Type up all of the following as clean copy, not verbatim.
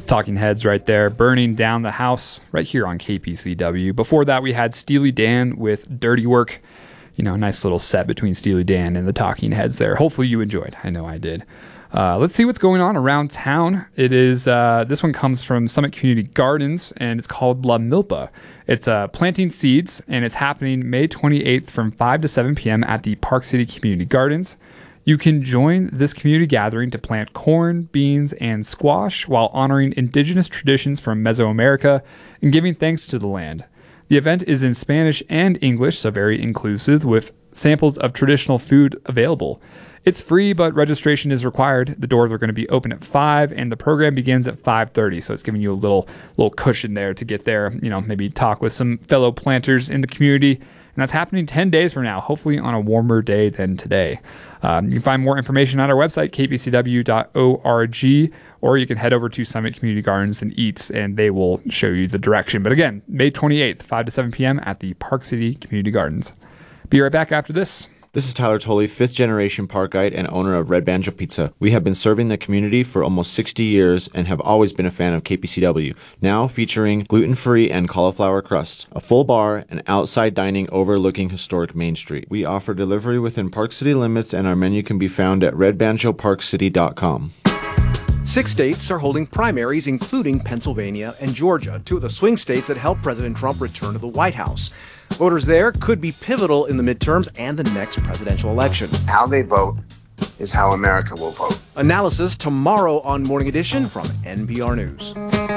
Talking Heads right there, Burning Down the House, right here on KPCW. Before that, we had Steely Dan with Dirty Work. You know, a nice little set between Steely Dan and the Talking Heads there. Hopefully you enjoyed. I know I did. Let's see what's going on around town. It is, this one comes from Summit Community Gardens, and it's called La Milpa. It's planting seeds, and it's happening May 28th from 5 to 7 p.m. at the Park City Community Gardens. You can join this community gathering to plant corn, beans, and squash while honoring indigenous traditions from Mesoamerica and giving thanks to the land. The event is in Spanish and English, so very inclusive, with samples of traditional food available. It's free, but registration is required. The doors are going to be open at 5, and the program begins at 5:30, so it's giving you a little cushion there to get there, you know, maybe talk with some fellow planters in the community. And that's happening 10 days from now, hopefully on a warmer day than today. You can find more information on our website, kpcw.org, or you can head over to Summit Community Gardens and Eats, and they will show you the direction. But again, May 28th, 5 to 7 p.m. at the Park City Community Gardens. Be right back after this. This is Tyler Tolley, 5th generation park guide and owner of Red Banjo Pizza. We have been serving the community for almost 60 years and have always been a fan of KPCW. Now featuring gluten-free and cauliflower crusts, a full bar, and outside dining overlooking historic Main Street. We offer delivery within Park City limits, and our menu can be found at redbanjoparkcity.com. 6 states are holding primaries, including Pennsylvania and Georgia, two of the swing states that helped President Trump return to the White House. Voters there could be pivotal in the midterms and the next presidential election. How they vote is how America will vote. Analysis tomorrow on Morning Edition from NPR News.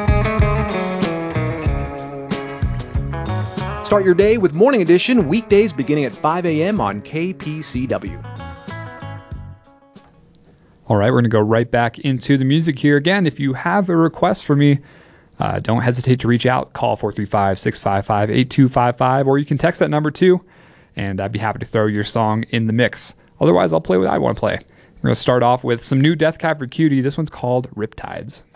Start your day with Morning Edition, weekdays beginning at 5 a.m. on KPCW. All right, we're going to go right back into the music here. Again, if you have a request for me, don't hesitate to reach out. Call 435-655-8255, or you can text that number too, and I'd be happy to throw your song in the mix. Otherwise, I'll play what I want to play. We're going to start off with some new Death Cab for Cutie. This one's called Riptides.